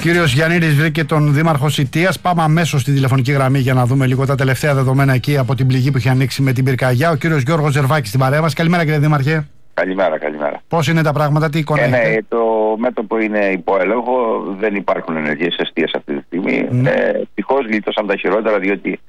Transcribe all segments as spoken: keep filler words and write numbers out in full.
κύριος Γιαννίδης βρήκε τον δήμαρχο Σιτίας. Πάμε αμέσως στη τηλεφωνική γραμμή για να δούμε λίγο τα τελευταία δεδομένα εκεί από την πληγή που είχε ανοίξει με την πυρκαγιά. Ο κύριος Γιώργος Ζερβάκης στην παρέα μας. Καλημέρα, κύριε Δήμαρχε. Καλημέρα, καλημέρα. Πώς είναι τα πράγματα, τι εικόνα ε, έχετε? Ναι, το μέτωπο είναι υπό έλεγχο, δεν υπάρχουν ενεργείες εστίες αυτή τη στιγμή. Mm. Ε, Ευτυχώς γλίτωσαν τα χειρότερα, διότι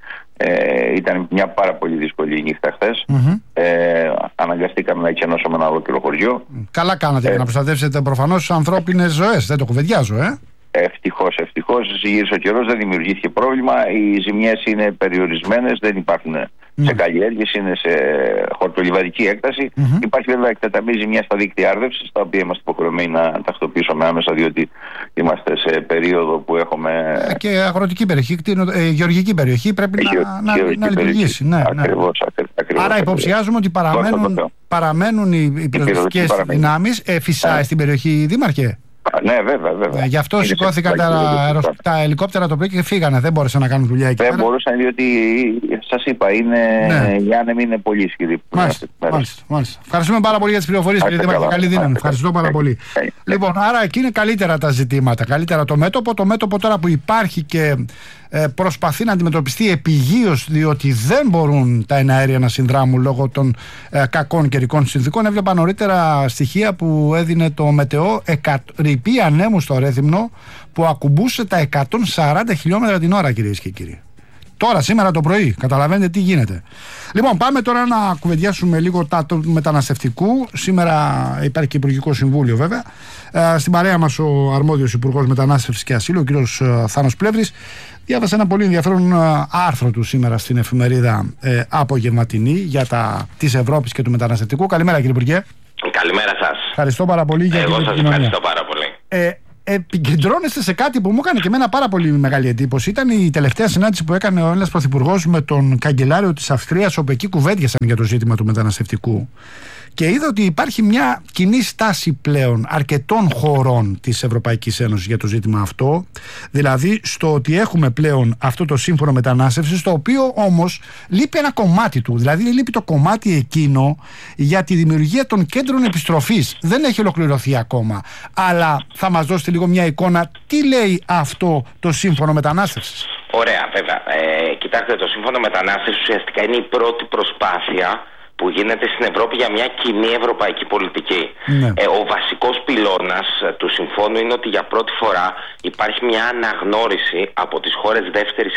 ε, ήταν μια πάρα πολύ δύσκολη νύχτα χθες. Mm-hmm. Ε, αναγκαστήκαμε να εκενώσουμε ένα ολόκληρο χωριό. Καλά κάνατε ε, για να προστατεύσετε προφανώς ανθρώπινες ζωές, δεν το κουβεντιάζω, ε. Ευτυχώς, ευτυχώς γύρισε ο καιρός, δεν δημιουργήθηκε πρόβλημα. Οι ζημιές είναι περιορισμένες, δεν υπάρχουν mm. σε καλλιέργειες, είναι σε χορτολιβαδική έκταση. Mm-hmm. Υπάρχει βέβαια εκτεταμένη ζημιά στα δίκτυα άρδευσης, τα οποία είμαστε υποχρεωμένοι να τακτοποιήσουμε άμεσα, διότι είμαστε σε περίοδο που έχουμε. Και αγροτική περιοχή, κτήνο, ε, γεωργική περιοχή πρέπει Γεω, να, να, να λειτουργήσει. Ναι, ακριβώς, ναι. Ακριβώς, Άρα υποψιάζουμε ότι παραμένουν, παραμένουν οι, οι πυροσβεστικές δυνάμεις. Ε, φυσάει yeah. στην περιοχή, Δήμαρχε. Ναι, βέβαια, βέβαια. Ε, γι' αυτό σηκώθηκαν τα, αεροσ... τα ελικόπτερα το πρωί και φύγανε. Δεν μπόρεσαν να κάνουν δουλειά εκεί. Δεν πέρα. μπορούσαν, διότι σας είπα, είναι... ναι. οι άνεμοι είναι πολύ ισχυροί. Μάλιστα, μάλιστα, μάλιστα. Ευχαριστούμε πάρα πολύ για τις πληροφορίες, κύριε Δήμαρχε. Καλή δύναμη. Ευχαριστώ πάρα πολύ. Λοιπόν, άρα εκεί είναι καλύτερα τα ζητήματα. Καλύτερα το μέτωπο. Το μέτωπο τώρα που υπάρχει και ε, προσπαθεί να αντιμετωπιστεί επιγείως, διότι δεν μπορούν τα εναέρια να συνδράμουν λόγω των ε, κακών καιρικών συνθήκων. Έβλεπα νωρίτερα στοιχεία που έδινε το Μετεό, ρηπή ανέμου στο Ρέθυμνο που ακουμπούσε τα εκατόν σαράντα χιλιόμετρα την ώρα, κυρίες και κύριοι. Τώρα, σήμερα το πρωί, καταλαβαίνετε τι γίνεται. Λοιπόν, πάμε τώρα να κουβεντιάσουμε λίγο τα του μεταναστευτικού. Σήμερα υπάρχει και Υπουργικό Συμβούλιο, βέβαια. Ε, στην παρέα μας ο αρμόδιος Υπουργός Μετανάστευσης και Ασύλου, ο κύριος Θάνος Πλεύρης, διάβασε ένα πολύ ενδιαφέρον άρθρο του σήμερα στην εφημερίδα ε, Απογευματινή για τα της Ευρώπης και του μεταναστευτικού. Καλημέρα, κύριε Υπουργέ. Καλημέρα σας. Ευχαριστώ πάρα πολύ για την επικοινωνία. Εγώ σας ευχαριστώ πάρα πολύ. Ε, επικεντρώνεστε σε κάτι που μου έκανε και εμένα πάρα πολύ μεγάλη εντύπωση. Ήταν η τελευταία συνάντηση που έκανε ο Έλληνας Πρωθυπουργός με τον καγκελάριο της Αυστρίας, όπου εκεί κουβέντιασαν για το ζήτημα του μεταναστευτικού. Και είδα ότι υπάρχει μια κοινή στάση πλέον αρκετών χωρών της Ευρωπαϊκής Ένωσης για το ζήτημα αυτό. Δηλαδή στο ότι έχουμε πλέον αυτό το σύμφωνο μετανάστευσης, το οποίο όμως λείπει ένα κομμάτι του. Δηλαδή λείπει το κομμάτι εκείνο για τη δημιουργία των κέντρων επιστροφής. Δεν έχει ολοκληρωθεί ακόμα. Αλλά θα μας δώσετε λίγο μια εικόνα τι λέει αυτό το σύμφωνο μετανάστευσης? Ωραία, βέβαια. Ε, κοιτάξτε, το σύμφωνο μετανάστευσης ουσιαστικά είναι η πρώτη προσπάθεια που γίνεται στην Ευρώπη για μια κοινή ευρωπαϊκή πολιτική. Ναι. Ε, ο βασικός πυλώνας του συμφώνου είναι ότι για πρώτη φορά υπάρχει μια αναγνώριση από τις χώρες δεύτερης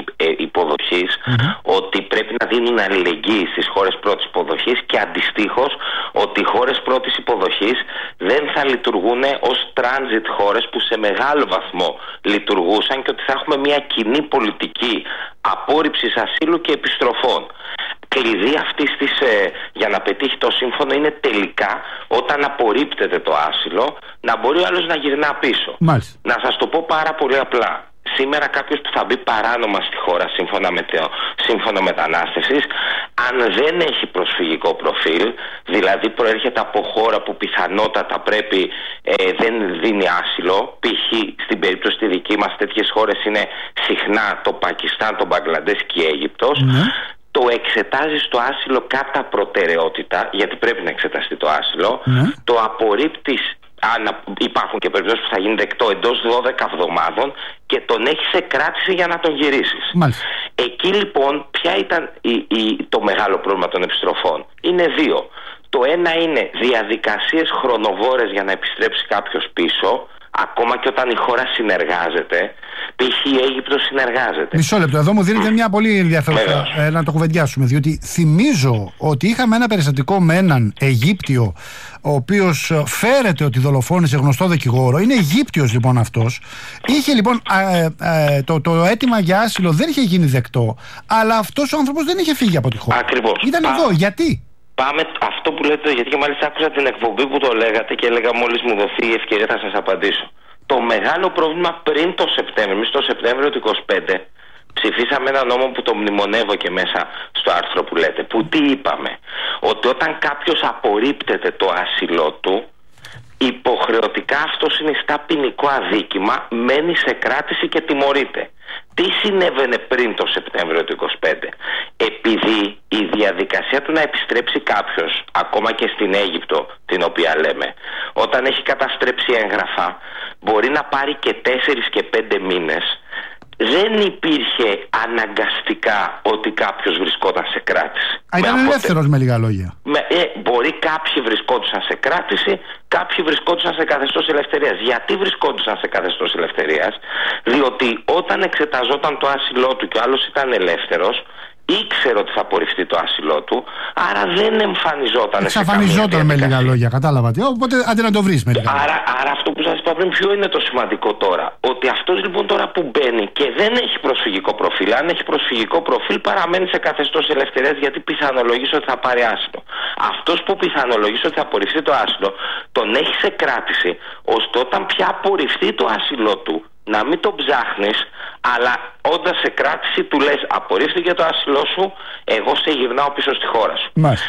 υποδοχής mm-hmm. ότι πρέπει να δίνουν αλληλεγγύη στις χώρες πρώτης υποδοχής και αντιστοίχως ότι οι χώρες πρώτης υποδοχής δεν θα λειτουργούν ως transit χώρες που σε μεγάλο βαθμό λειτουργούσαν και ότι θα έχουμε μια κοινή πολιτική απόρριψης ασύλου και επιστροφών. Κλειδί αυτής της, ε, για να πετύχει το σύμφωνο είναι τελικά όταν απορρίπτεται το άσυλο να μπορεί ο άλλος να γυρνά πίσω. Μάλιστα. Να σας το πω πάρα πολύ απλά. Σήμερα κάποιος που θα μπει παράνομα στη χώρα σύμφωνα με το σύμφωνο μετανάστευσης, αν δεν έχει προσφυγικό προφίλ, δηλαδή προέρχεται από χώρα που πιθανότατα πρέπει ε, δεν δίνει άσυλο, π.χ. στην περίπτωση τη δική μας τέτοιες χώρες είναι συχνά το Πακιστάν, το Μπαγκλαντές και η Αίγυπτος, ναι. Το εξετάζει στο άσυλο κατά προτεραιότητα, γιατί πρέπει να εξεταστεί το άσυλο, ναι. Το απορρίπτεις, αν υπάρχουν και περιπτώσεις που θα γίνει δεκτό εντός δώδεκα εβδομάδων και τον έχει σε κράτηση για να τον γυρίσεις. Μάλιστα. Εκεί λοιπόν ποια ήταν η, η, το μεγάλο πρόβλημα των επιστροφών? Είναι δύο. Το ένα είναι διαδικασίες χρονοβόρες για να επιστρέψει κάποιος πίσω, ακόμα και όταν η χώρα συνεργάζεται. Π.χ. η Αίγυπτος συνεργάζεται. Μισό λεπτό, εδώ μου δίνεται μια πολύ ενδιαφέρουσα ε, να το κουβεντιάσουμε. Διότι θυμίζω ότι είχαμε ένα περιστατικό με έναν Αιγύπτιο, ο οποίος φέρεται ότι δολοφόνησε γνωστό δικηγόρο. Είναι Αιγύπτιος λοιπόν αυτός. Είχε λοιπόν ε, ε, το, το αίτημα για άσυλο δεν είχε γίνει δεκτό, αλλά αυτός ο άνθρωπος δεν είχε φύγει από τη χώρα. Ακριβώς. Ήταν Α, εδώ. Γιατί? Πάμε αυτό που λέτε, γιατί και μάλιστα άκουσα την εκπομπή που το λέγατε και έλεγα μόλις μου δοθεί η ευκαιρία θα σας απαντήσω. Το μεγάλο πρόβλημα πριν το Σεπτέμβριο, εμείς το Σεπτέμβριο του είκοσι πέντε ψηφίσαμε ένα νόμο που το μνημονεύω και μέσα στο άρθρο που λέτε, που τι είπαμε? Ότι όταν κάποιος απορρίπτεται το άσυλό του, υποχρεωτικά αυτό συνιστά ποινικό αδίκημα, μένει σε κράτηση και τιμωρείται. Τι συνέβαινε πριν το Σεπτέμβριο του είκοσι πέντε? Επειδή η διαδικασία του να επιστρέψει κάποιος, ακόμα και στην Αίγυπτο την οποία λέμε, όταν έχει καταστρέψει έγγραφα, μπορεί να πάρει και τέσσερις και πέντε μήνες. Δεν υπήρχε αναγκαστικά ότι κάποιος βρισκόταν σε κράτηση. Α, ήταν με ελεύθερος με λίγα λόγια. Με, ε, μπορεί κάποιοι βρισκόντουσαν σε κράτηση, κάποιοι βρισκόντουσαν σε καθεστώς ελευθερίας. Γιατί βρισκόντουσαν σε καθεστώς ελευθερίας? Διότι όταν εξεταζόταν το άσυλό του και ο άλλος ήταν ελεύθερος, ήξερε ότι θα απορριφθεί το άσυλό του, άρα δεν εμφανιζόταν. Εξαφανιζόταν με λίγα λόγια, κατάλαβα. Οπότε αντί να το βρεις με λίγα λόγια. Άρα, άρα αυτό που σας είπα πριν, ποιο είναι το σημαντικό τώρα? Ότι αυτός λοιπόν τώρα που μπαίνει και δεν έχει προσφυγικό προφίλ, αν έχει προσφυγικό προφίλ, παραμένει σε καθεστώς ελευθερίας, γιατί πιθανολογείς ότι θα πάρει άσυλο. Αυτός που πιθανολογείς ότι θα απορριφθεί το άσυλο, τον έχει σε κράτηση, ώστε όταν πια απορριφθεί το άσυλο του, να μην τον ψάχνεις, αλλά όντας σε κράτηση του λες απορρίφθηκε το άσυλό σου, εγώ σε γυρνάω πίσω στη χώρα σου. Μάλιστα.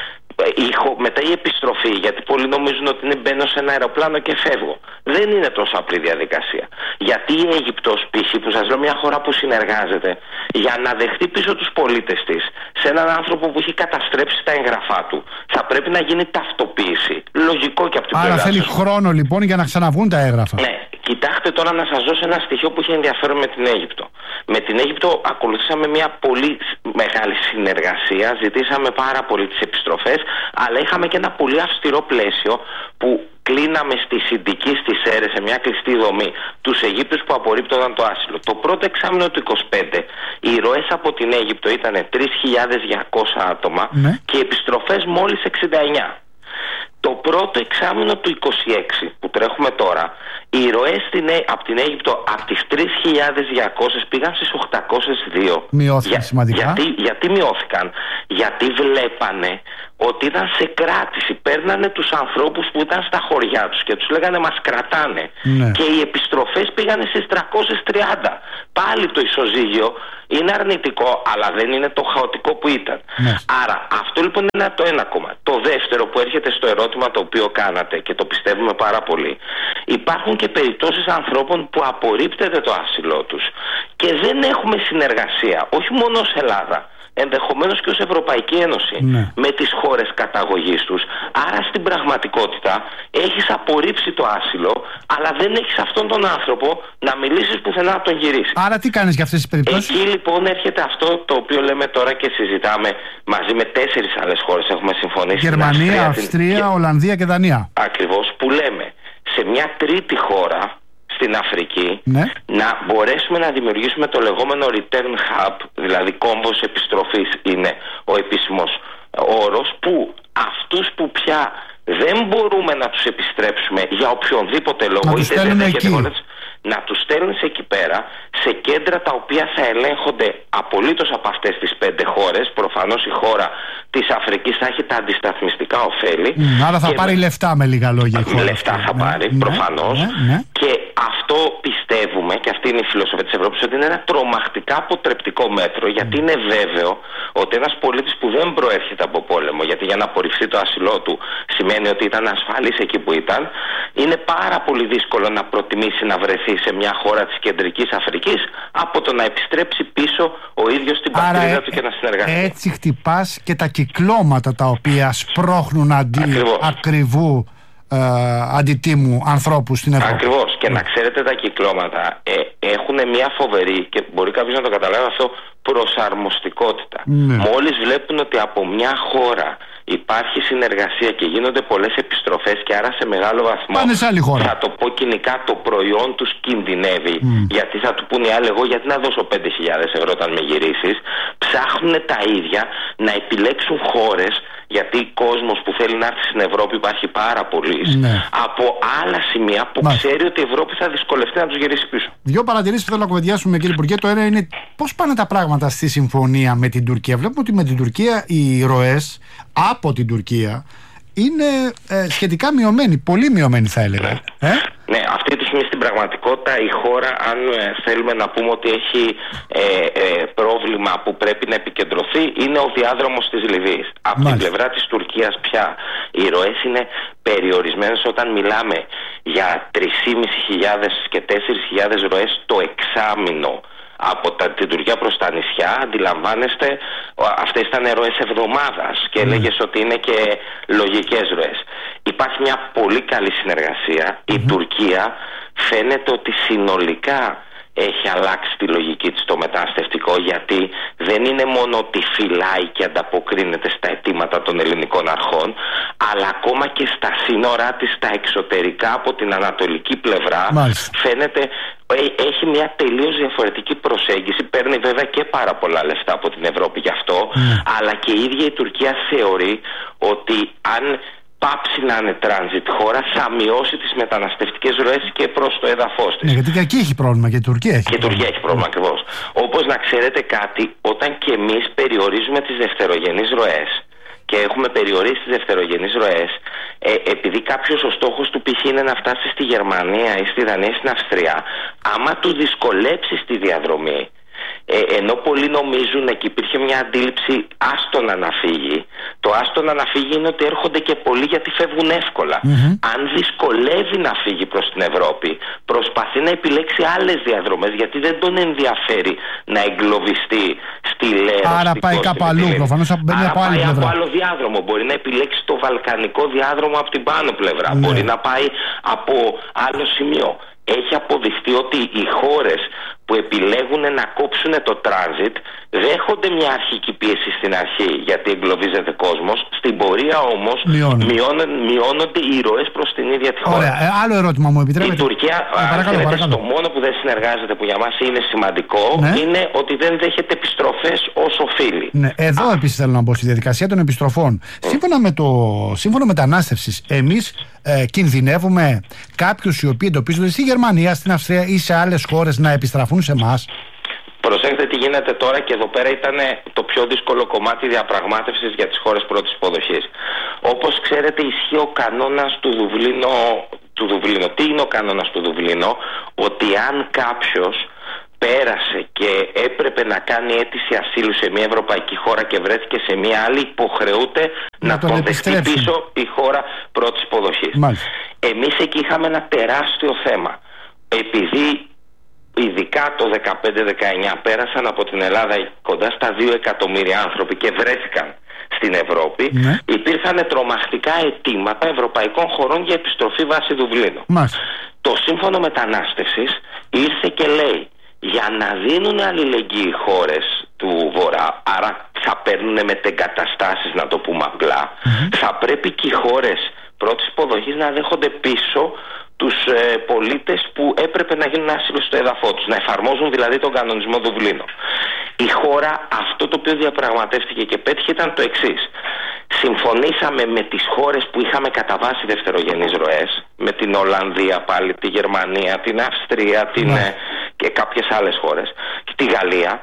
Μετά η επιστροφή, γιατί πολλοί νομίζουν ότι είναι μπαίνω σε ένα αεροπλάνο και φεύγω. Δεν είναι τόσο απλή διαδικασία. Γιατί η Αίγυπτος, π.χ., που σας λέω, μια χώρα που συνεργάζεται, για να δεχτεί πίσω τους πολίτες της σε έναν άνθρωπο που έχει καταστρέψει τα έγγραφά του, θα πρέπει να γίνει ταυτοποίηση. Λογικό και από την πλευρά. Άρα θέλει χρόνο λοιπόν για να ξαναβγούν τα έγγραφα. Ναι. Κοιτάξτε τώρα να σας δώσω ένα στοιχείο που έχει ενδιαφέρον με την Αίγυπτο. Με την Αίγυπτο ακολουθήσαμε μια πολύ μεγάλη συνεργασία, ζητήσαμε πάρα πολύ τις επιστροφές, αλλά είχαμε και ένα πολύ αυστηρό πλαίσιο που κλείναμε στη Συντική, στη ΣΕΡΕ, σε μια κλειστή δομή, τους Αιγύπτους που απορρίπτονταν το άσυλο. Το πρώτο εξάμηνο του είκοσι πέντε, οι ροές από την Αίγυπτο ήταν τρεις χιλιάδες διακόσια άτομα, ναι, και οι επιστροφές μόλις εξήντα εννιά. Το πρώτο εξάμηνο του είκοσι έξι που τρέχουμε τώρα, οι ροές από την Αίγυπτο από τις τρεις χιλιάδες διακόσιες πήγαν στις οκτακόσιες δύο. Μειώθηκαν Για, σημαντικά. Γιατί, γιατί μειώθηκαν? Γιατί βλέπανε ότι ήταν σε κράτηση. Παίρνανε τους ανθρώπους που ήταν στα χωριά τους και τους λέγανε μας κρατάνε. Ναι. Και οι επιστροφές πήγανε στις τριακόσιες τριάντα. Πάλι το ισοζύγιο είναι αρνητικό, αλλά δεν είναι το χαοτικό που ήταν. Ναι. Άρα αυτό λοιπόν είναι το ένα κόμμα. Το δεύτερο που έρχεται στο ερώτημα το οποίο κάνατε και το πιστεύουμε πάρα πολύ, υπάρχουν και περιπτώσεις ανθρώπων που απορρίπτεται το άσυλό τους και δεν έχουμε συνεργασία, όχι μόνο ως Ελλάδα, ενδεχομένως και ως Ευρωπαϊκή Ένωση, ναι, με τις χώρες καταγωγής τους. Άρα στην πραγματικότητα έχεις απορρίψει το άσυλο, αλλά δεν έχεις αυτόν τον άνθρωπο να μιλήσεις πουθενά να τον γυρίσεις. Άρα τι κάνεις για αυτές τις περιπτώσεις? Εκεί λοιπόν έρχεται αυτό το οποίο λέμε τώρα και συζητάμε μαζί με τέσσερις άλλες χώρες. Έχουμε συμφωνήσει. Γερμανία, Αυστρία, Αυστρία την... Ολλανδία και Δανία. Ακριβώς, που λέμε σε μια τρίτη χώρα στην Αφρική, ναι, να μπορέσουμε να δημιουργήσουμε το λεγόμενο return hub, δηλαδή κόμβος επιστροφής είναι ο επίσημος όρος, που αυτούς που πια δεν μπορούμε να τους επιστρέψουμε για οποιονδήποτε λόγο, είτε δεν έχετε, να τους στέλνεις εκεί πέρα σε κέντρα τα οποία θα ελέγχονται απολύτως από αυτές τις πέντε χώρες. Προφανώς η χώρα της Αφρικής θα έχει τα αντισταθμιστικά ωφέλη. Mm, άρα θα και πάρει με... λεφτά με λίγα λόγια. Λεφτά θα ναι, πάρει, ναι, προφανώς. Ναι, ναι. Και αυτό πιστεύουμε, και αυτή είναι η φιλοσοφία της Ευρώπης, ότι είναι ένα τρομακτικά αποτρεπτικό μέτρο, γιατί mm. είναι βέβαιο ότι ένας πολίτης που δεν προέρχεται από πόλεμο, γιατί για να απορριφθεί το άσυλό του σημαίνει ότι ήταν ασφαλής εκεί που ήταν, είναι πάρα πολύ δύσκολο να προτιμήσει να βρεθεί σε μια χώρα της Κεντρικής Αφρικής από το να επιστρέψει πίσω ο ίδιος στην πατρίδα Άρα, του και να συνεργαστεί. Έτσι χτυπάς και τα κυκλώματα τα οποία σπρώχνουν αντί Ακριβώς. ακριβού ε, αντιτίμου ανθρώπους στην Ευρώπη. Ακριβώς. Και mm. να ξέρετε, τα κυκλώματα ε, έχουν μια φοβερή, και μπορεί κάποιος να το καταλάβει αυτό, προσαρμοστικότητα. Mm. Μόλις βλέπουν ότι από μια χώρα υπάρχει συνεργασία και γίνονται πολλές επιστροφές και άρα σε μεγάλο βαθμό, θα το πω κοινικά, το προϊόν τους κινδυνεύει. Mm. Γιατί θα του πούνε οι άλλοι, εγώ γιατί να δώσω πέντε χιλιάδες ευρώ όταν με γυρίσεις? Ψάχνουν τα ίδια να επιλέξουν χώρες, γιατί κόσμος που θέλει να έρθει στην Ευρώπη υπάρχει πάρα πολλής, ναι, από άλλα σημεία που Μάλιστα. ξέρει ότι η Ευρώπη θα δυσκολευτεί να τους γυρίσει πίσω. Δύο παρατηρήσεις που θέλω να κουβεντιάσουμε, κύριε Υπουργέ. Το ένα είναι πώς πάνε τα πράγματα στη συμφωνία με την Τουρκία. Βλέπουμε ότι με την Τουρκία οι ροές από την Τουρκία είναι ε, σχετικά μειωμένοι, πολύ μειωμένοι θα έλεγα. Ναι. Ε? Ναι, αυτή τη στιγμή στην πραγματικότητα η χώρα, αν ε, θέλουμε να πούμε ότι έχει ε, ε, πρόβλημα που πρέπει να επικεντρωθεί, είναι ο διάδρομος της Λιβύης. Από Μάλιστα. την πλευρά της Τουρκίας πια οι ροές είναι περιορισμένες. Όταν μιλάμε για τρεις χιλιάδες πεντακόσιες και τέσσερις χιλιάδες ροές το εξάμηνο από τα, την Τουρκία προς τα νησιά, αντιλαμβάνεστε, αυτές ήταν ροές εβδομάδας και mm. έλεγες ότι είναι και λογικές ροές. Υπάρχει μια πολύ καλή συνεργασία. Mm-hmm. Η Τουρκία φαίνεται ότι συνολικά έχει αλλάξει τη λογική της στο μεταναστευτικό, γιατί δεν είναι μόνο ότι φυλάει και ανταποκρίνεται στα αιτήματα των ελληνικών αρχών, αλλά ακόμα και στα σύνορά της, στα εξωτερικά από την ανατολική πλευρά. Μάλιστα. Φαίνεται έχει μια τελείως διαφορετική προσέγγιση. Παίρνει βέβαια και πάρα πολλά λεφτά από την Ευρώπη γι' αυτό, mm. αλλά και η ίδια η Τουρκία θεωρεί ότι αν πάψει να είναι transit χώρα, θα μειώσει τις μεταναστευτικές ροές και προς το έδαφος της. Ναι, γιατί και εκεί έχει πρόβλημα, και η Τουρκία έχει και πρόβλημα. Και η Τουρκία έχει πρόβλημα, ακριβώς. Όπως να ξέρετε κάτι, όταν και εμείς περιορίζουμε τις δευτερογενείς ροές και έχουμε περιορίσει τις δευτερογενείς ροές, ε, επειδή κάποιος ο στόχος του π.χ. είναι να φτάσει στη Γερμανία ή στη Δανία ή στην Αυστρία, άμα του δυσκολέψει τη διαδρομή, Ε, ενώ πολλοί νομίζουν και υπήρχε μια αντίληψη άστον να φύγει, το άστον να φύγει είναι ότι έρχονται και πολλοί γιατί φεύγουν εύκολα. Mm-hmm. Αν δυσκολεύει να φύγει προς την Ευρώπη, προσπαθεί να επιλέξει άλλες διαδρομές, γιατί δεν τον ενδιαφέρει να εγκλωβιστεί στη Λέρο. Άρα πάει κάπου αλλού, προφανώς μπαίνει από άλλη πλευρά. Από άλλο διάδρομο. Μπορεί να επιλέξει το βαλκανικό διάδρομο από την πάνω πλευρά. Mm-hmm. Μπορεί να πάει από άλλο σημείο. Έχει αποδειχτεί ότι οι χώρες που επιλέγουν να κόψουν το transit δέχονται μια αρχική πίεση στην αρχή, γιατί εγκλωβίζεται κόσμος. Στην πορεία όμως μειώνουν, μειώνονται οι ροές προς την ίδια τη χώρα. Ωραία, ε, άλλο ερώτημα μου επιτρέπετε. Η Τουρκία, ε, παρακαλώ, αν παρακαλώ. Το μόνο που δεν συνεργάζεται, που για μας είναι σημαντικό, ναι. είναι ότι δεν δέχεται επιστροφές ως οφείλει. Ναι, εδώ Α. επίσης θέλω να μπω στη διαδικασία των επιστροφών. Mm. Σύμφωνα με το Σύμφωνο Μετανάστευσης, εμείς ε, κινδυνεύουμε κάποιους οι οποίοι εντοπίζονται στη Γερμανία, στην Αυστρία ή σε άλλες χώρες να επιστραφούν σε εμάς. Προσέξτε τι γίνεται τώρα, και εδώ πέρα ήταν το πιο δύσκολο κομμάτι διαπραγμάτευσης για τις χώρες πρώτης υποδοχής. Όπως ξέρετε, ισχύει ο κανόνας του Δουβλίνο. Του Δουβλίνο. Τι είναι ο κανόνας του Δουβλίνο? Ότι αν κάποιος πέρασε και έπρεπε να κάνει αίτηση ασύλου σε μια ευρωπαϊκή χώρα και βρέθηκε σε μια άλλη, υποχρεούται να, να τον δεχτεί πίσω η χώρα πρώτης υποδοχής. Μάλιστα. Εμείς εκεί είχαμε ένα τεράστιο θέμα. Επειδή ειδικά το δεκαπέντε δεκαεννιά πέρασαν από την Ελλάδα κοντά στα δύο εκατομμύρια άνθρωποι και βρέθηκαν στην Ευρώπη, ναι. υπήρχαν τρομακτικά αιτήματα ευρωπαϊκών χωρών για επιστροφή βάσει Δουβλίνου. Μάλιστα. Το Σύμφωνο Μετανάστευσης ήρθε και λέει, για να δίνουν αλληλεγγύη οι χώρες του Βορρά, άρα θα παίρνουν μετεγκαταστάσεις, να το πούμε απλά, mm-hmm. θα πρέπει και οι χώρες πρώτης υποδοχής να δέχονται πίσω τους ε, πολίτες που έπρεπε να γίνουν άσυλο στο έδαφο τους, να εφαρμόζουν δηλαδή τον κανονισμό Δουβλίνο. Η χώρα αυτό το οποίο διαπραγματεύτηκε και πέτυχε ήταν το εξής. Συμφωνήσαμε με τις χώρες που είχαμε καταβάσει δευτερογενείς ροές, με την Ολλανδία πάλι, τη Γερμανία, την Αυστρία την, ναι. ε, και κάποιες άλλες χώρες, και τη Γαλλία,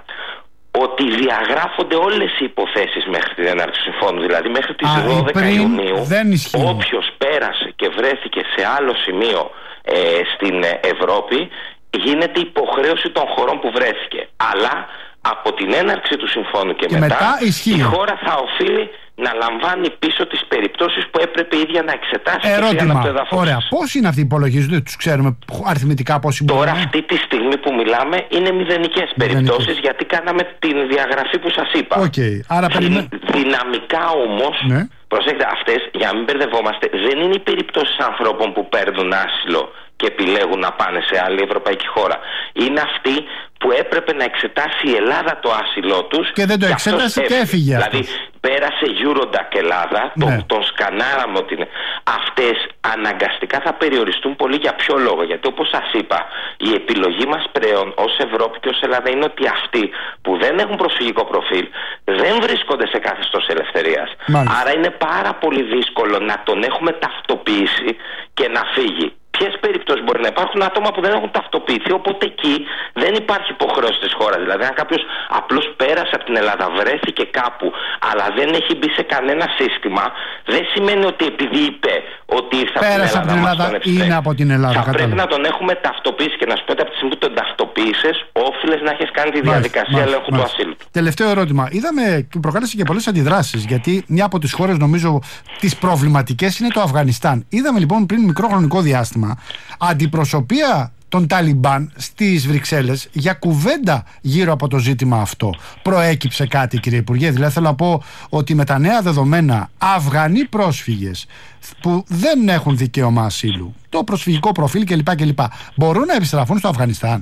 ότι διαγράφονται όλες οι υποθέσεις μέχρι την έναρξη του συμφώνου. Δηλαδή μέχρι τις Α, δώδεκα Ιουνίου όποιος πέρασε και βρέθηκε σε άλλο σημείο ε, στην Ευρώπη, γίνεται υποχρέωση των χωρών που βρέθηκε. Αλλά από την έναρξη του συμφώνου και, και μετά, μετά η χώρα θα οφείλει να λαμβάνει πίσω τις περιπτώσεις που έπρεπε η ίδια να εξετάσει. Ερώτημα. Από το εδάφος. Ωραία. Πώς είναι αυτοί οι υπολογίζονται, τους ξέρουμε αριθμητικά πόσοι μπορούν? Τώρα, αυτή τη στιγμή που μιλάμε, είναι μηδενικές περιπτώσεις, γιατί κάναμε την διαγραφή που σας είπα. Okay. Άρα, περιμέ... Δυναμικά όμως, ναι. προσέξτε, αυτές, για να μην μπερδευόμαστε, δεν είναι οι περιπτώσεις ανθρώπων που παίρνουν άσυλο και επιλέγουν να πάνε σε άλλη ευρωπαϊκή χώρα. Είναι αυτοί που έπρεπε να εξετάσει η Ελλάδα το άσυλό τους και δεν το εξέτασε και έφυγε. Δηλαδή πέρασε Eurodac Ελλάδα, ναι. τον, τον σκανάραμε ότι είναι. Αυτές αναγκαστικά θα περιοριστούν πολύ. Για ποιο λόγο? Γιατί όπως σας είπα, η επιλογή μας πλέον ως Ευρώπη και ως Ελλάδα είναι ότι αυτοί που δεν έχουν προσφυγικό προφίλ δεν βρίσκονται σε καθεστώς ελευθερίας. Μάλιστα. Άρα είναι πάρα πολύ δύσκολο να τον έχουμε ταυτοποιήσει και να φύγει. Ποιες περιπτώσεις μπορεί να υπάρχουν? Άτομα που δεν έχουν ταυτοποιηθεί, οπότε εκεί δεν υπάρχει υποχρέωση της χώρας. Δηλαδή, αν κάποιος απλώς πέρασε από την Ελλάδα, βρέθηκε κάπου, αλλά δεν έχει μπει σε κανένα σύστημα, δεν σημαίνει ότι επειδή είπε ότι ήρθε πέρασε από την Ελλάδα, από την Ελλάδα είναι από την Ελλάδα. Θα πρέπει να τον έχουμε ταυτοποιήσει, και να σου πω ότι από τη στιγμή που τον ταυτοποίησες, όφιλες να έχεις κάνει τη διαδικασία ελέγχου του ασύλου. Τελευταίο ερώτημα. Είδαμε και προκάλεσε και πολλές αντιδράσεις, γιατί μια από τις χώρες, νομίζω, τις προβληματικές είναι το Αφγανιστάν. Είδαμε λοιπόν πριν μικρό χρονικό διάστημα αντιπροσωπεία των Ταλιμπάν στις Βρυξέλλες για κουβέντα γύρω από το ζήτημα αυτό. Προέκυψε κάτι, κύριε Υπουργέ? Δηλαδή θέλω να πω ότι με τα νέα δεδομένα Αφγανοί πρόσφυγες που δεν έχουν δικαίωμα ασύλου, το προσφυγικό προφίλ κλπ, κλπ, μπορούν να επιστραφούν στο Αφγανιστάν?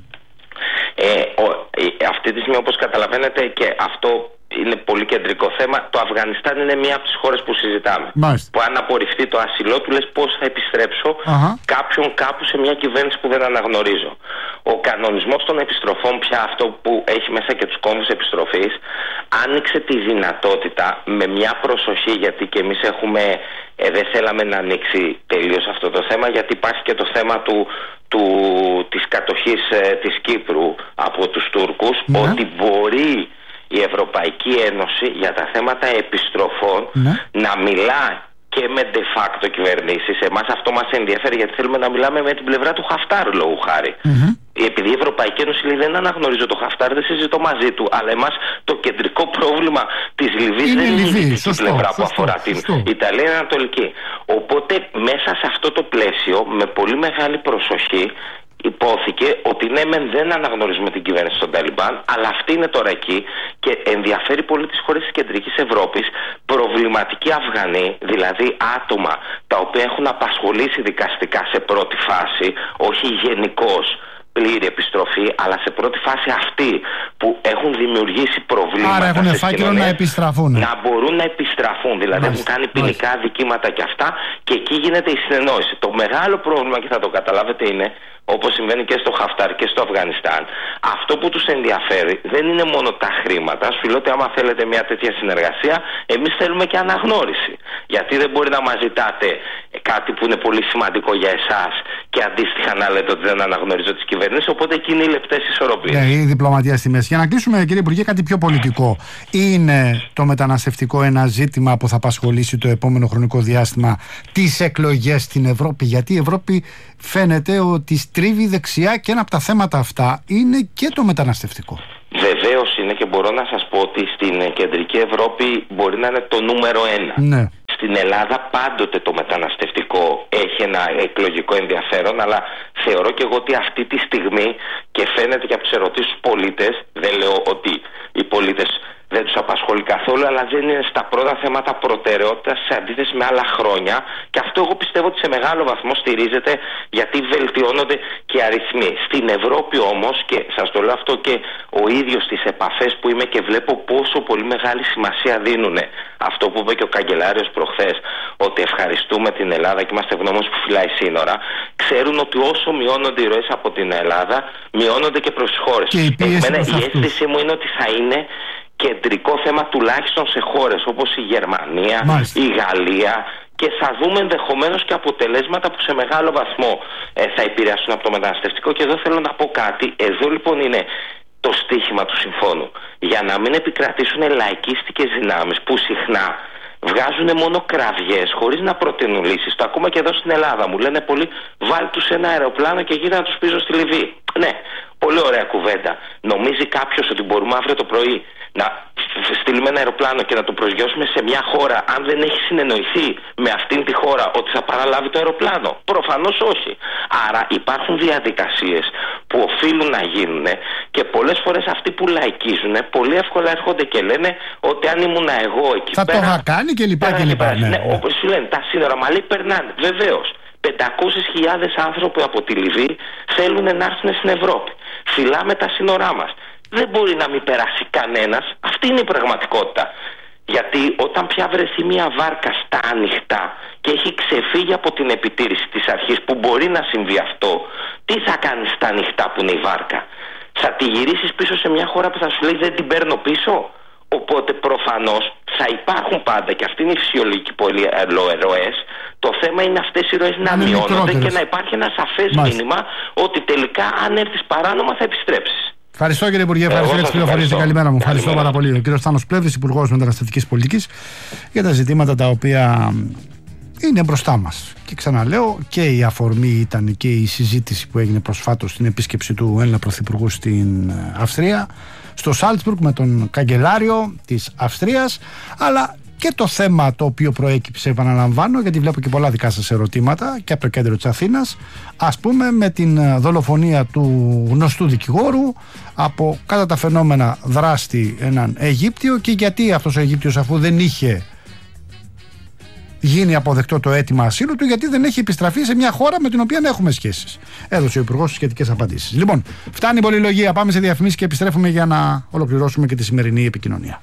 Ε, ο, ε, αυτή τη στιγμή, όπως καταλαβαίνετε, και αυτό είναι πολύ κεντρικό θέμα, το Αφγανιστάν είναι μία από τις χώρες που συζητάμε. Μάλιστα. Που αν απορριφθεί το άσυλό του, λες πώς θα επιστρέψω uh-huh. κάποιον κάπου σε μια κυβέρνηση που δεν αναγνωρίζω. Ο κανονισμός των επιστροφών, πια αυτό που έχει μέσα και τους κόμβους επιστροφής, άνοιξε τη δυνατότητα με μια προσοχή, γιατί και εμείς έχουμε, ε, δεν θέλαμε να ανοίξει τελείως αυτό το θέμα, γιατί υπάρχει και το θέμα του, του, της κατοχής ε, της Κύπρου από τους Τούρκους, uh-huh. ότι μπορεί η Ευρωπαϊκή Ένωση για τα θέματα επιστροφών ναι. να μιλά και με de facto κυβερνήσεις. Εμάς αυτό μας ενδιαφέρει, γιατί θέλουμε να μιλάμε με την πλευρά του Χαφτάρ, λόγου χάρη. Mm-hmm. Επειδή η Ευρωπαϊκή Ένωση λέει δεν αναγνωρίζω το Χαφτάρ, δεν συζητώ μαζί του, αλλά εμάς το κεντρικό πρόβλημα της Λιβύης δεν είναι η δυτική πλευρά σωστό, που αφορά σωστό. την Ιταλία, είναι ανατολική. Οπότε μέσα σε αυτό το πλαίσιο, με πολύ μεγάλη προσοχή, υπόθηκε ότι ναι μεν δεν αναγνωρίζουμε την κυβέρνηση των Ταλιμπάν, αλλά αυτή είναι τώρα εκεί και ενδιαφέρει πολύ τις χώρες της Κεντρικής Ευρώπης, προβληματικοί Αφγανοί, δηλαδή άτομα τα οποία έχουν απασχολήσει δικαστικά σε πρώτη φάση, όχι γενικώς πλήρη επιστροφή, αλλά σε πρώτη φάση αυτοί που έχουν δημιουργήσει προβλήματα. Άρα έχουν φάκελο να επιστραφούν. Να μπορούν να επιστραφούν, δηλαδή μάλιστα, έχουν κάνει ποινικά μάλιστα. δικήματα και αυτά, και εκεί γίνεται η συνεννόηση. Το μεγάλο πρόβλημα, και θα το καταλάβετε, είναι, όπως συμβαίνει και στο Χαφτάρ και στο Αφγανιστάν, αυτό που τους ενδιαφέρει δεν είναι μόνο τα χρήματα. Σου λέω ότι άμα θέλετε μια τέτοια συνεργασία, εμείς θέλουμε και αναγνώριση. Γιατί δεν μπορεί να μας ζητάτε κάτι που είναι πολύ σημαντικό για εσάς και αντίστοιχα να λέτε ότι δεν αναγνωρίζω τις κυβερνήσεις. Οπότε εκεί είναι οι λεπτές ισορροπίες. Ναι, η διπλωματία στη μέση. Για να κλείσουμε, κύριε Υπουργέ, κάτι πιο πολιτικό. Είναι το μεταναστευτικό ένα ζήτημα που θα απασχολήσει το επόμενο χρονικό διάστημα τις εκλογές στην Ευρώπη? Γιατί η Ευρώπη φαίνεται ότι στρίβει δεξιά και ένα από τα θέματα αυτά είναι και το μεταναστευτικό. Βεβαίως είναι, και μπορώ να σας πω ότι στην κεντρική Ευρώπη μπορεί να είναι το νούμερο ένα. Ναι. Στην Ελλάδα πάντοτε το μεταναστευτικό έχει ένα εκλογικό ενδιαφέρον, αλλά θεωρώ και εγώ ότι αυτή τη στιγμή, και φαίνεται και από τις ερωτήσεις στους πολίτες, δεν λέω ότι οι πολίτες δεν τους απασχολεί καθόλου, αλλά δεν είναι στα πρώτα θέματα προτεραιότητας σε αντίθεση με άλλα χρόνια, και αυτό εγώ πιστεύω ότι σε μεγάλο βαθμό στηρίζεται, γιατί βελτιώνονται και οι αριθμοί. Στην Ευρώπη όμως, και σας το λέω αυτό και ο ίδιος στις επαφές που είμαι και βλέπω πόσο πολύ μεγάλη σημασία δίνουν αυτό που είπε και ο καγκελάριος προχθές, ότι ευχαριστούμε την Ελλάδα και είμαστε ευγνώμονες που φυλάει σύνορα, ξέρουν ότι όσο μειώνονται οι ροές από την Ελλάδα, μειώνονται και προς τις χώρες. Και η, Εμένα, η αίσθηση μου είναι ότι θα είναι κεντρικό θέμα τουλάχιστον σε χώρες όπως η Γερμανία, μάλιστα, η Γαλλία, και θα δούμε ενδεχομένως και αποτελέσματα που σε μεγάλο βαθμό ε, θα επηρεάσουν από το μεταναστευτικό. Και εδώ θέλω να πω κάτι. Εδώ λοιπόν είναι το στίχημα του συμφώνου. Για να μην επικρατήσουν λαϊκίστικες δυνάμεις που συχνά βγάζουν μόνο κραυγές χωρίς να προτείνουν λύσεις. Το ακούμε και εδώ στην Ελλάδα. Μου λένε πολλοί, βάλ' τους ένα αεροπλάνο και γύρω να τους πίσω στη Λιβύη. Ναι, πολύ ωραία κουβέντα. Νομίζει κάποιος ότι μπορούμε αύριο το πρωί να στείλουμε ένα αεροπλάνο και να το προσγειώσουμε σε μια χώρα, αν δεν έχει συνεννοηθεί με αυτήν τη χώρα ότι θα παραλάβει το αεροπλάνο? Προφανώς όχι. Άρα υπάρχουν διαδικασίες που οφείλουν να γίνουν, και πολλές φορές αυτοί που λαϊκίζουν πολύ εύκολα έρχονται και λένε ότι αν ήμουν εγώ εκεί θα πέρα, το είχα κάνει και λοιπά και λοιπά. Ναι, ναι, όπως σου λένε, τα σύνορα μαλλί περνάνε. Βεβαίως, πεντακόσιες χιλιάδες άνθρωποι από τη Λιβύη θέλουν να έρθουν στην Ευρώπη. Φυλάμε τα σύνορά μας. Δεν μπορεί να μην περάσει κανένας. Αυτή είναι η πραγματικότητα. Γιατί όταν πια βρεθεί μια βάρκα στα ανοιχτά και έχει ξεφύγει από την επιτήρηση της αρχής, που μπορεί να συμβεί αυτό, τι θα κάνεις στα ανοιχτά που είναι η βάρκα? Θα τη γυρίσεις πίσω σε μια χώρα που θα σου λέει δεν την παίρνω πίσω? Οπότε προφανώς θα υπάρχουν πάντα, και αυτή είναι η φυσιολογική πολλοί ροές. Το θέμα είναι αυτές οι ροές να, να μειώνονται και να υπάρχει ένα σαφές μήνυμα ότι τελικά αν έρθεις παράνομα θα επιστρέψεις. Ευχαριστώ, κύριε Υπουργέ. Ευχαριστώ για τις πληροφορίες και καλημέρα μου. Ευχαριστώ πάρα πολύ. Ο κύριος Στάνος Πλεύρης, Υπουργός Μεταναστευτικής Πολιτικής, για τα ζητήματα τα οποία είναι μπροστά μας. Και ξαναλέω, και η αφορμή ήταν και η συζήτηση που έγινε προσφάτως στην επίσκεψη του Έλληνα Πρωθυπουργού στην Αυστρία, στο Σάλτσμπουργκ, με τον καγκελάριο της Αυστρίας, αλλά και το θέμα το οποίο προέκυψε, επαναλαμβάνω, γιατί βλέπω και πολλά δικά σας ερωτήματα και από το κέντρο της Αθήνας, ας πούμε με την δολοφονία του γνωστού δικηγόρου από κατά τα φαινόμενα δράστη έναν Αιγύπτιο, και γιατί αυτός ο Αιγύπτιος, αφού δεν είχε γίνει αποδεκτό το αίτημα ασύλου του, γιατί δεν έχει επιστραφεί σε μια χώρα με την οποία έχουμε σχέσεις. Έδωσε ο Υπουργός σχετικές απαντήσεις. Λοιπόν, φτάνει η πολυλογία, πάμε σε διαφημίσεις και επιστρέφουμε για να ολοκληρώσουμε και τη σημερινή επικοινωνία.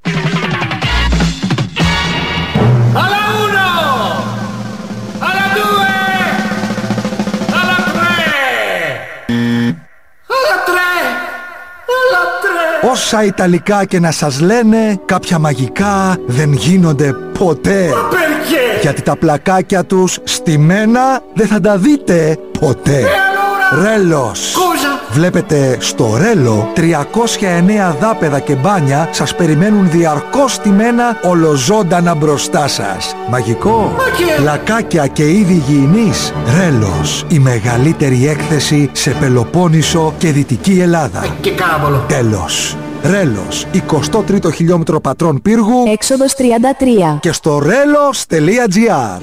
Όσα Ιταλικά και να σας λένε, κάποια μαγικά δεν γίνονται ποτέ. Γιατί τα πλακάκια τους στημένα δεν θα τα δείτε ποτέ. Ρέλος. Βλέπετε, στο Ρέλο τριακόσια εννέα δάπεδα και μπάνια σας περιμένουν διαρκώς στημένα ολοζώντανα μπροστά σας. Μαγικό. Πλακάκια και είδη υγιεινής. Ρέλος. Η μεγαλύτερη έκθεση σε Πελοπόννησο και Δυτική Ελλάδα. Και κάμπολο. Τέλος. Ρέλος, εικοστό τρίτο χιλιόμετρο Πατρών Πύργου, έξοδος τριάντα τρία. Και στο ρέλος τελεία τζι άρ.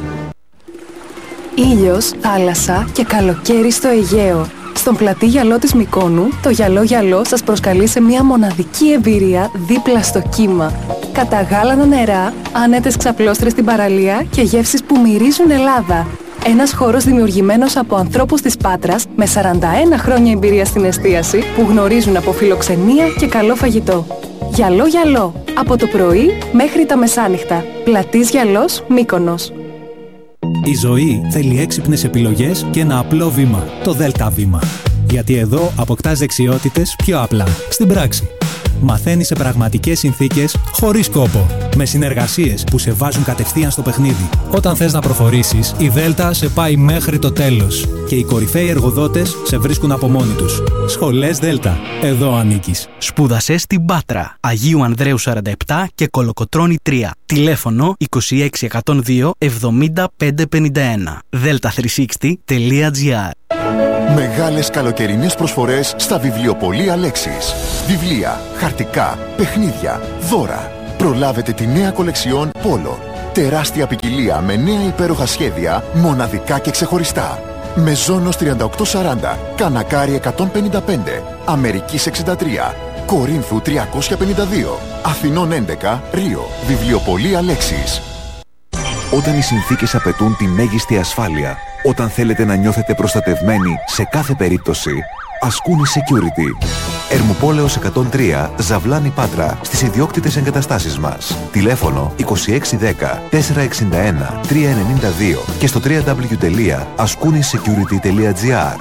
Ήλιος, θάλασσα και καλοκαίρι στο Αιγαίο. Στον πλατή γυαλό της Μυκόνου, το γυαλό γυαλό σας προσκαλεί σε μια μοναδική εμπειρία δίπλα στο κύμα. Καταγάλανα νερά, άνετες ξαπλώστρες στην παραλία και γεύσεις που μυρίζουν Ελλάδα. Ένας χώρος δημιουργημένος από ανθρώπους της Πάτρας με σαράντα ένα χρόνια εμπειρία στην εστίαση που γνωρίζουν από φιλοξενία και καλό φαγητό. Γυαλό γυαλό, από το πρωί μέχρι τα μεσάνυχτα. Πλατής γυαλός, Μύκονος. Η ζωή θέλει έξυπνες επιλογές και ένα απλό βήμα, το Δέλτα Βήμα. Γιατί εδώ αποκτάς δεξιότητες πιο απλά, στην πράξη. Μαθαίνεις σε πραγματικές συνθήκες, χωρίς κόπο. Με συνεργασίες που σε βάζουν κατευθείαν στο παιχνίδι. Όταν θες να προχωρήσεις, η Δέλτα σε πάει μέχρι το τέλος. Και οι κορυφαίοι εργοδότες σε βρίσκουν από μόνοι τους. Σχολές Δέλτα. Εδώ ανήκεις. Σπούδασε στην Πάτρα, Αγίου Ανδρέου σαράντα επτά και Κολοκοτρώνη τρία. Τηλέφωνο είκοσι έξι εκατόν δύο εβδομήντα πέντε πενήντα ένα. δέλτα τριακόσια εξήντα τελεία τζι άρ. Μεγάλες καλοκαιρινές προσφορές στα βιβλιοπωλεία Λέξης. Βιβλία, χαρτικά, παιχνίδια, δώρα. Προλάβετε τη νέα κολεξιόν Πόλο. Τεράστια ποικιλία με νέα υπέροχα σχέδια, μοναδικά και ξεχωριστά. Μεζόνος τριάντα οκτώ σαράντα, Κανακάρι εκατόν πενήντα πέντε, Αμερικής εξήντα τρία, Κορίνθου τριακόσια πενήντα δύο, Αθηνών έντεκα, Ρίο. Βιβλιοπωλεία Λέξης. Όταν οι συνθήκες απαιτούν τη μέγιστη ασφάλεια, όταν θέλετε να νιώθετε προστατευμένοι σε κάθε περίπτωση, Ασκούνη Security. Ερμουπόλεως εκατόν τρία, Ζαβλάνη Πάτρα, στις ιδιόκτητες εγκαταστάσεις μας. Τηλέφωνο είκοσι έξι δέκα τετρακόσια εξήντα ένα τριακόσια ενενήντα δύο και στο double-u double-u double-u τελεία ασκούνη security τελεία τζι άρ.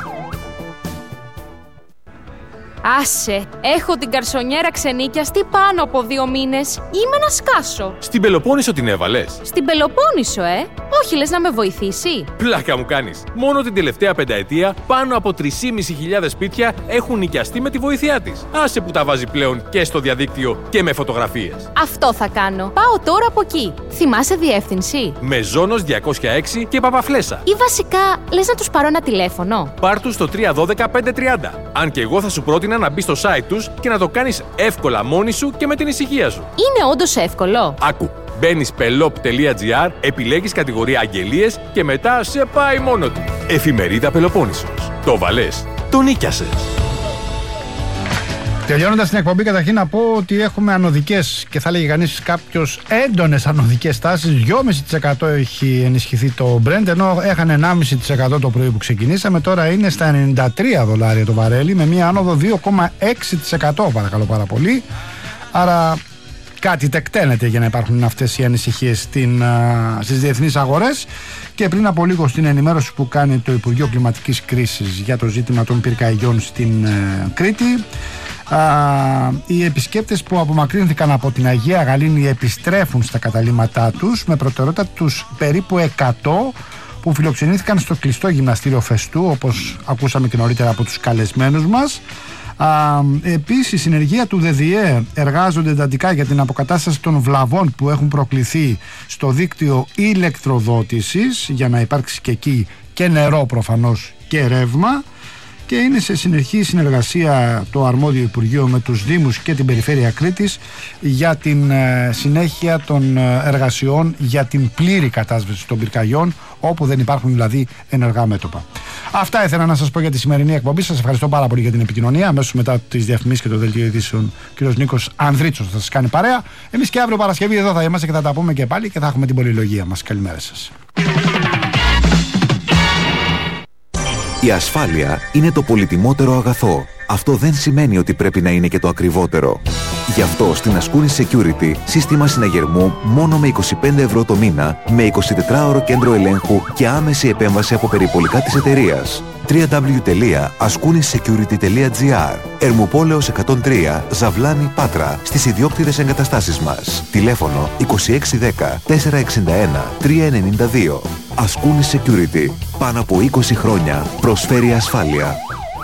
Άσε, έχω την καρσονιέρα ξενίκιαστη πάνω από δύο μήνες. Είμαι να σκάσω. Στην Πελοπόννησο την έβαλες? Στην Πελοπόννησο, ε. Όχι, λες να με βοηθήσει? Πλάκα μου κάνεις. Μόνο την τελευταία πενταετία πάνω από τρεις χιλιάδες πεντακόσια σπίτια έχουν νοικιαστεί με τη βοήθειά της. Άσε που τα βάζει πλέον και στο διαδίκτυο και με φωτογραφίες. Αυτό θα κάνω. Πάω τώρα από εκεί. Θυμάσαι διεύθυνση? Μεζόνος διακόσια έξι και Παπαφλέσσα. Ή βασικά, λες να τους πάρω ένα τηλέφωνο? Πάρ' τους στο τρία ένα δύο πέντε τρία μηδέν. Αν και εγώ θα σου πρότεινα να μπεις στο site τους και να το κάνεις εύκολα μόνη σου και με την ησυχία σου. Είναι όντως εύκολο? Άκου. Μπαίνεις πελόπ τελεία τζι άρ, επιλέγεις κατηγορία αγγελίες και μετά σε πάει μόνο του. Εφημερίδα Πελοπόννησος. Το βαλές. Το νίκιασες. Τελειώνοντας την εκπομπή, καταρχήν να πω ότι έχουμε ανωδικές και θα έλεγε κανείς κάποιος έντονες ανωδικές τάσεις. δυόμισι κόμμα πέντε τοις εκατό έχει ενισχυθεί το Brent, ενώ έχανε ενάμιση κόμμα πέντε τοις εκατό το πρωί που ξεκινήσαμε. Τώρα είναι στα ενενήντα τρία δολάρια το βαρέλι με μια άνοδο δύο κόμμα έξι τοις εκατό, παρακαλώ πάρα πολύ. Άρα κάτι τεκταίνεται για να υπάρχουν αυτές οι ανησυχίες στις διεθνείς αγορές. Και πριν από λίγο στην ενημέρωση που κάνει το Υπουργείο Κλιματικής Κρίσης για το ζήτημα των πυρκαγιών στην ε, Κρήτη, α, οι επισκέπτες που απομακρύνθηκαν από την Αγία Γαλήνη επιστρέφουν στα καταλύματά τους, με προτεραιότητα τους περίπου εκατό που φιλοξενήθηκαν στο κλειστό γυμναστήριο Φεστού, όπως ακούσαμε και νωρίτερα από τους καλεσμένους μας. Α, επίσης, η συνεργεία του ΔΔΕ εργάζονται εντατικά για την αποκατάσταση των βλαβών που έχουν προκληθεί στο δίκτυο ηλεκτροδότησης, για να υπάρξει και εκεί και νερό προφανώς και ρεύμα. και είναι σε συνεχή συνεργασία το αρμόδιο Υπουργείο με τους Δήμους και την Περιφέρεια Κρήτης για την ε, συνέχεια των εργασιών για την πλήρη κατάσβεση των πυρκαγιών, όπου δεν υπάρχουν δηλαδή ενεργά μέτωπα. Αυτά ήθελα να σας πω για τη σημερινή εκπομπή. Σας ευχαριστώ πάρα πολύ για την επικοινωνία. Αμέσως μετά τις διαφημίσεις και το δελτίο ειδήσεων, ο κ. Νίκος Ανδρίτσος θα σας κάνει παρέα. Εμείς και αύριο Παρασκευή εδώ θα είμαστε και θα τα πούμε και πάλι και θα έχουμε την πολυλογία μας. Καλημέρα σας. Η ασφάλεια είναι το πολυτιμότερο αγαθό. Αυτό δεν σημαίνει ότι πρέπει να είναι και το ακριβότερο. Γι' αυτό στην Ascoonis Security σύστημα συναγερμού μόνο με είκοσι πέντε ευρώ το μήνα, με εικοσιτετράωρο κέντρο ελέγχου και άμεση επέμβαση από περιπολικά της εταιρείας. double-u double-u double-u τελεία ασκούνις σεκιούριτι τελεία τζι άρ. Ερμοπόλεως εκατόν τρία, Ζαβλάνη, Πάτρα, στις ιδιόκτητες εγκαταστάσεις μας. Τηλέφωνο είκοσι έξι δέκα τετρακόσια εξήντα ένα τριακόσια ενενήντα δύο. Ascoonis Security. Πάνω από είκοσι χρόνια προσφέρει ασφάλεια.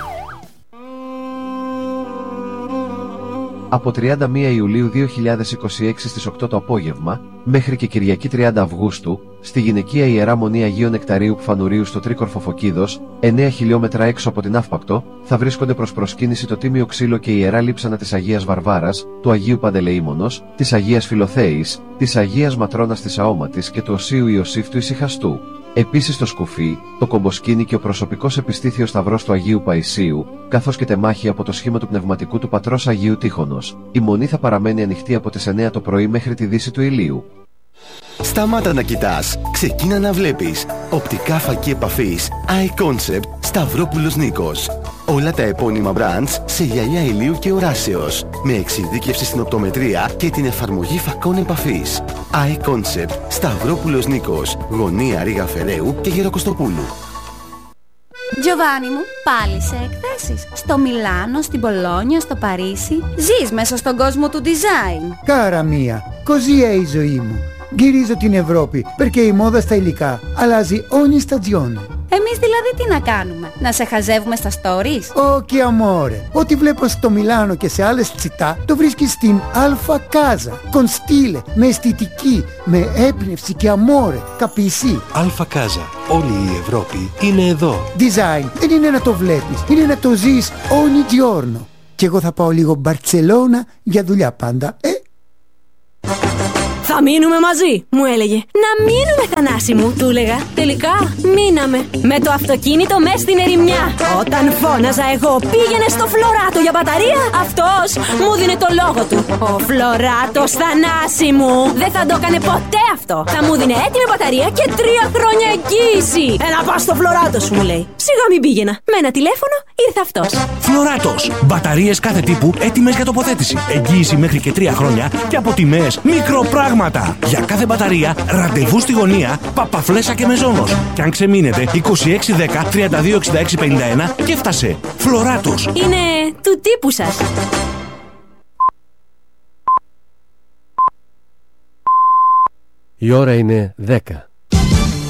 Από τριάντα μία Ιουλίου δύο χιλιάδες είκοσι έξι στις οκτώ το απόγευμα, μέχρι και Κυριακή τριάντα Αυγούστου, στη γυναικεία Ιερά Μονή Αγίου Νεκταρίου Πφανουρίου στο Τρίκορφο Φωκίδος, εννέα χιλιόμετρα έξω από την Αύπακτο, θα βρίσκονται προς προσκύνηση το Τίμιο Ξύλο και η Ιερά Λείψανα της Αγίας Βαρβάρας, του Αγίου Παντελεήμονος, της Αγίας Φιλοθέης, της Αγίας Ματρώνας της Αόματης και του Οσίου Ιωσήφ του Ησυχαστού. Επίσης το σκουφί, το κομποσκίνη και ο προσωπικός επιστήθιος σταυρός του Αγίου Παϊσίου, καθώς και τεμάχη από το σχήμα του πνευματικού του πατρός Αγίου Τείχωνος. Η μονή θα παραμένει ανοιχτή από τις εννέα το πρωί μέχρι τη δύση του ηλίου. Σταμάτα να κοιτάς, ξεκίνα να βλέπεις. Οπτικά φακή επαφής iConcept Σταυρόπουλος Νίκος. Όλα τα επώνυμα brands σε γυαλιά ηλίου και οράσεως, με εξειδίκευση στην οπτομετρία και την εφαρμογή φακών επαφής. iConcept Σταυρόπουλος Νίκος, γωνία Ρήγα Φεραίου και Γεροκοστοπούλου. Τζοβάνι μου, πάλι σε εκθέσεις. Στο Μιλάνο, στην Πολόνια, στο Παρίσι. Ζεις μέσα στον κόσμο του design. Κάρα μία, così è η ζωή μου. Γυρίζω την Ευρώπη, perché η μόδα στα υλικά αλλάζει ogni stagione. Εμείς δηλαδή τι να κάνουμε, να σε χαζεύουμε στα stories? Όχι αμόρε, ό,τι βλέπω στο Μιλάνο και σε άλλες τσιτά το βρίσκεις στην Alfa Casa. Con stile, με αισθητική, με έμπνευση και αμόρε, καπισί. Alfa Casa, όλη η Ευρώπη είναι εδώ. Design δεν είναι να το βλέπεις, είναι να το ζεις ogni giorno. Και εγώ θα πάω λίγο Μπαρτσελώνα για δουλειά πάντα, ε. Θα μείνουμε μαζί, μου έλεγε. Να μείνουμε, Θανάση μου, του έλεγα. Τελικά μείναμε. Με το αυτοκίνητο μες στην ερημιά. Όταν φώναζα εγώ πήγαινε στο Φλωράτο για μπαταρία, αυτός μου δίνε το λόγο του. Ο Φλωράτος, Θανάση μου, δεν θα το έκανε ποτέ αυτό. Θα μου δίνε έτοιμη μπαταρία και τρία χρόνια εγγύηση. Έλα πας στο Φλωράτο σου, μου λέει. Σιγά μην πήγαινα. Με ένα τηλέφωνο ήρθε αυτός. Φλωράτος. Μπαταρίες κάθε τύπου έτοιμες για τοποθέτηση. Εγγύηση μέχρι και τρία χρόνια και από τιμές μικροπράγματα. Για κάθε μπαταρία, ραντεβού στη γωνία, Παπαφλέσσα και Μεζόνος. Και αν ξεμείνετε, είκοσι έξι δέκα τριάντα δύο εξήντα έξι πενήντα ένα και φτάσε. Φλωράτος. Είναι του τύπου σας. Η ώρα είναι δέκα.